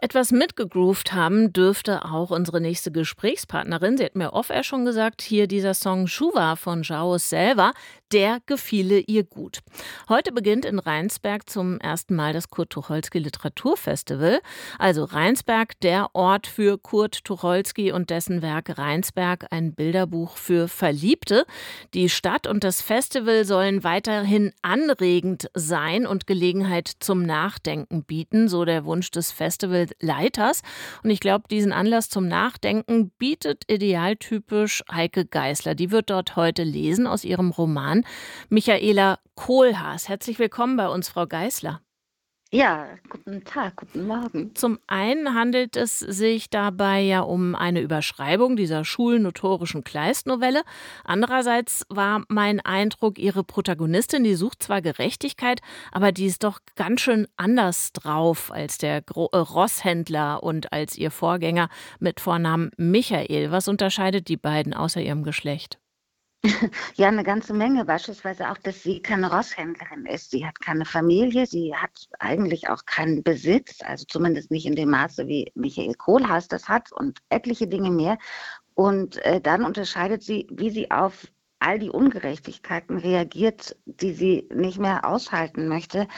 Etwas mitgegroovt haben dürfte auch unsere nächste Gesprächspartnerin. Sie hat mir off-air schon gesagt, hier dieser Song Schuwa von Jaus Selva, der gefiele ihr gut. Heute beginnt in Rheinsberg zum ersten Mal das Kurt Tucholsky Literaturfestival. Also Rheinsberg, der Ort für Kurt Tucholsky und dessen Werk Rheinsberg, ein Bilderbuch für Verliebte. Die Stadt und das Festival sollen weiterhin anregend sein und Gelegenheit zum Nachdenken bieten, so der Wunsch des Festivalleiters. Und ich glaube, diesen Anlass zum Nachdenken bietet idealtypisch Heike Geisler. Die wird dort heute lesen aus ihrem Roman Michaela Kohlhaas. Herzlich willkommen bei uns, Frau Geisler. Ja, guten Tag, guten Morgen. Zum einen handelt es sich dabei ja um eine Überschreibung dieser schulnotorischen Kleist-Novelle. Andererseits war mein Eindruck, ihre Protagonistin, die sucht zwar Gerechtigkeit, aber die ist doch ganz schön anders drauf als der Rosshändler und als ihr Vorgänger mit Vornamen Michael. Was unterscheidet die beiden außer ihrem Geschlecht? Ja, eine ganze Menge. Beispielsweise auch, dass sie keine Rosshändlerin ist. Sie hat keine Familie, sie hat eigentlich auch keinen Besitz, also zumindest nicht in dem Maße, wie Michael Kohlhaas das hat und etliche Dinge mehr. Und dann unterscheidet sie, wie sie auf all die Ungerechtigkeiten reagiert, die sie nicht mehr aushalten möchte,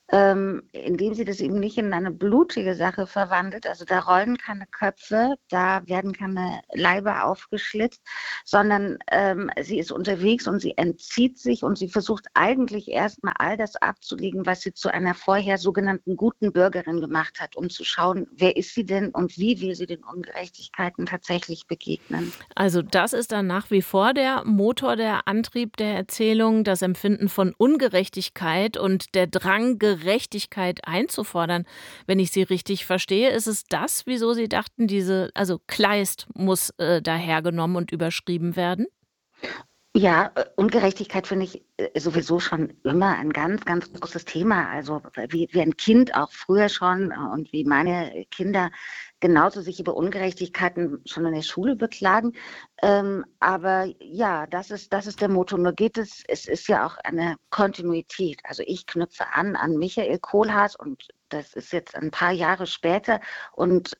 indem sie das eben nicht in eine blutige Sache verwandelt. Also da rollen keine Köpfe, da werden keine Leiber aufgeschlitzt, sondern sie ist unterwegs und sie entzieht sich und sie versucht eigentlich erstmal all das abzulegen, was sie zu einer vorher sogenannten guten Bürgerin gemacht hat, um zu schauen, wer ist sie denn und wie will sie den Ungerechtigkeiten tatsächlich begegnen. Also das ist dann nach wie vor der Motor, der Antrieb der Erzählung, das Empfinden von Ungerechtigkeit und der Drang, Gerechtigkeit einzufordern. Wenn ich Sie richtig verstehe, ist es das, wieso Sie dachten, also Kleist muss dahergenommen und überschrieben werden? Ja, Ungerechtigkeit finde ich sowieso schon immer ein ganz, ganz großes Thema. Also wie ein Kind auch früher schon und wie meine Kinder genauso sich über Ungerechtigkeiten schon in der Schule beklagen. Aber ja, das ist der Motor. Nur es ist ja auch eine Kontinuität. Also ich knüpfe an Michael Kohlhaas und das ist jetzt ein paar Jahre später und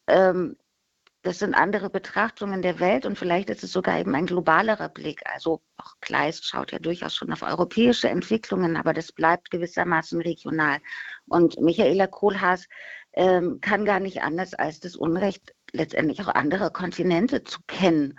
das sind andere Betrachtungen der Welt und vielleicht ist es sogar eben ein globalerer Blick. Also auch Kleist schaut ja durchaus schon auf europäische Entwicklungen, aber das bleibt gewissermaßen regional. Und Michaela Kohlhaas kann gar nicht anders als das Unrecht letztendlich auch anderer Kontinente zu kennen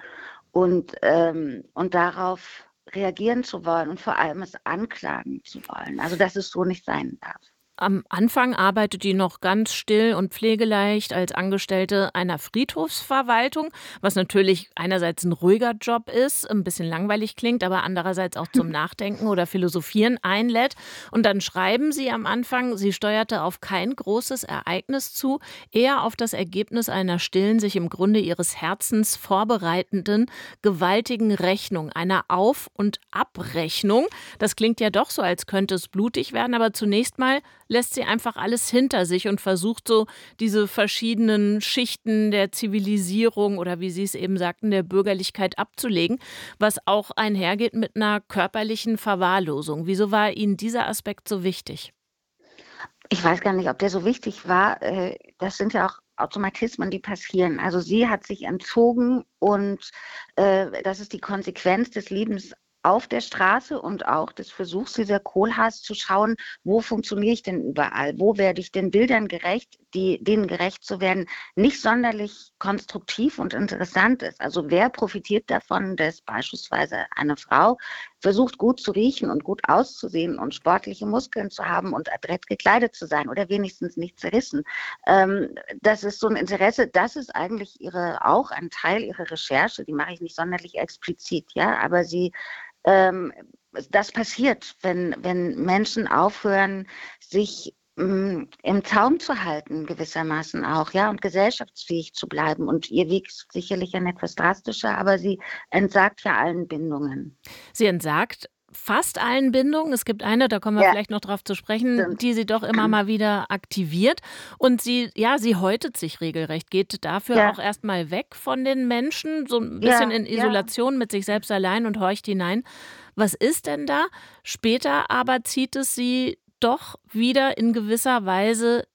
und darauf reagieren zu wollen und vor allem es anklagen zu wollen. Also dass es so nicht sein darf. Am Anfang arbeitet die noch ganz still und pflegeleicht als Angestellte einer Friedhofsverwaltung, was natürlich einerseits ein ruhiger Job ist, ein bisschen langweilig klingt, aber andererseits auch zum Nachdenken oder Philosophieren einlädt. Und dann schreiben Sie am Anfang, sie steuerte auf kein großes Ereignis zu, eher auf das Ergebnis einer stillen, sich im Grunde ihres Herzens vorbereitenden, gewaltigen Rechnung, einer Auf- und Abrechnung. Das klingt ja doch so, als könnte es blutig werden, aber zunächst mal lässt sie einfach alles hinter sich und versucht so diese verschiedenen Schichten der Zivilisierung oder wie Sie es eben sagten, der Bürgerlichkeit abzulegen, was auch einhergeht mit einer körperlichen Verwahrlosung. Wieso war Ihnen dieser Aspekt so wichtig? Ich weiß gar nicht, ob der so wichtig war. Das sind ja auch Automatismen, die passieren. Also sie hat sich entzogen und das ist die Konsequenz des Lebens auf der Straße und auch des Versuchs dieser Kohlhaas zu schauen, wo funktioniere ich denn überall? Wo werde ich den Bildern gerecht, denen gerecht zu werden, nicht sonderlich konstruktiv und interessant ist. Also wer profitiert davon, dass beispielsweise eine Frau versucht, gut zu riechen und gut auszusehen und sportliche Muskeln zu haben und adrett gekleidet zu sein oder wenigstens nicht zerrissen. Das ist so ein Interesse, das ist eigentlich auch ein Teil ihrer Recherche, die mache ich nicht sonderlich explizit, ja, aber ähm, das passiert, wenn Menschen aufhören, sich im Zaum zu halten, gewissermaßen auch, ja, und gesellschaftsfähig zu bleiben. Und ihr Weg ist sicherlich ein etwas drastischer, aber sie entsagt ja allen Bindungen. Sie entsagt fast allen Bindungen. Es gibt eine, da kommen wir Ja, vielleicht noch drauf zu sprechen, stimmt. die sie doch immer mal wieder aktiviert. Und sie häutet sich regelrecht, geht dafür Ja, auch erstmal weg von den Menschen, so ein bisschen ja, in ja. Isolation mit sich selbst allein und horcht hinein. Was ist denn da? Später aber zieht es sie doch wieder in gewisser Weise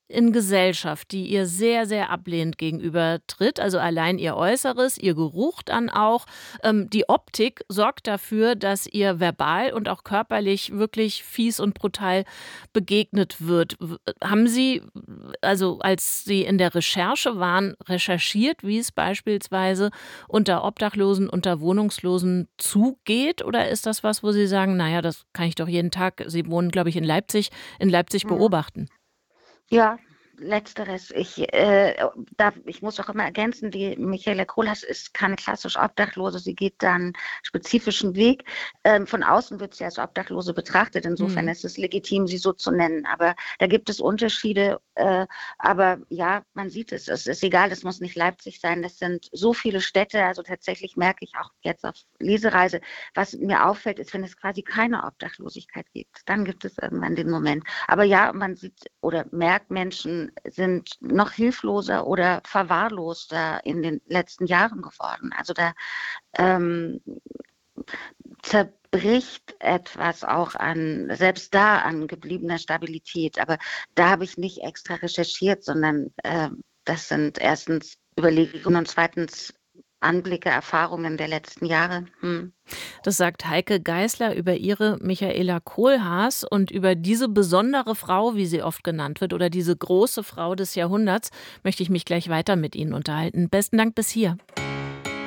in Gesellschaft, die ihr sehr, sehr ablehnend gegenübertritt, also allein ihr Äußeres, ihr Geruch dann auch. Die Optik sorgt dafür, dass ihr verbal und auch körperlich wirklich fies und brutal begegnet wird. Haben Sie, also als Sie in der Recherche waren, recherchiert, wie es beispielsweise unter Obdachlosen, unter Wohnungslosen zugeht? Oder ist das was, wo Sie sagen, naja, das kann ich doch jeden Tag, Sie wohnen, glaube ich, in Leipzig Mhm. beobachten? Ja, letzteres. Ich muss auch immer ergänzen, die Michaela Kohlhaas ist keine klassisch Obdachlose. Sie geht dann spezifischen Weg. Von außen wird sie als Obdachlose betrachtet. Insofern Mhm. ist es legitim, sie so zu nennen. Aber da gibt es Unterschiede. Aber ja, man sieht es. Es ist egal, es muss nicht Leipzig sein. Das sind so viele Städte. Also tatsächlich merke ich auch jetzt auf Lesereise, was mir auffällt, ist, wenn es quasi keine Obdachlosigkeit gibt. Dann gibt es irgendwann den Moment. Aber ja, man sieht oder merkt, Menschen sind noch hilfloser oder verwahrloster in den letzten Jahren geworden. Also da ähm, zerbricht etwas auch selbst da an gebliebener Stabilität. Aber da habe ich nicht extra recherchiert, sondern das sind erstens Überlegungen und zweitens Anblicke, Erfahrungen der letzten Jahre. Das sagt Heike Geisler über ihre Michaela Kohlhaas und über diese besondere Frau, wie sie oft genannt wird, oder diese große Frau des Jahrhunderts, möchte ich mich gleich weiter mit Ihnen unterhalten. Besten Dank bis hier.